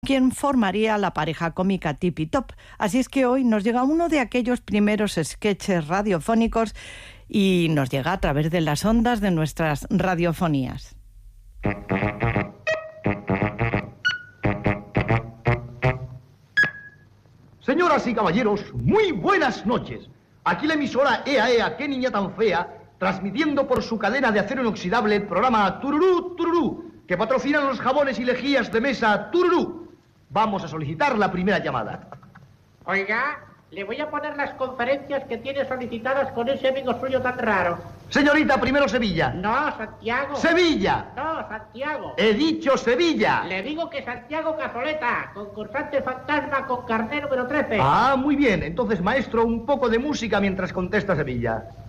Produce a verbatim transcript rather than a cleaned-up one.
quien formaría la pareja cómica Tipi Top. Así es que hoy nos llega uno de aquellos primeros sketches radiofónicos y nos llega a través de las ondas de nuestras radiofonías. Señoras y caballeros, muy buenas noches. Aquí la emisora Ea Ea, qué niña tan fea, transmitiendo por su cadena de acero inoxidable el programa Tururú, Tururú, que patrocinan los jabones y lejías de mesa Tururú. Vamos a solicitar la primera llamada. Oiga, le voy a poner las conferencias que tiene solicitadas con ese amigo suyo tan raro. Señorita, primero Sevilla. No, Santiago. ¡Sevilla! No, Santiago. He dicho Sevilla. Le digo que Santiago Cazoleta, concursante fantasma con carné número trece. Ah, muy bien. Entonces, maestro, un poco de música mientras contesta Sevilla.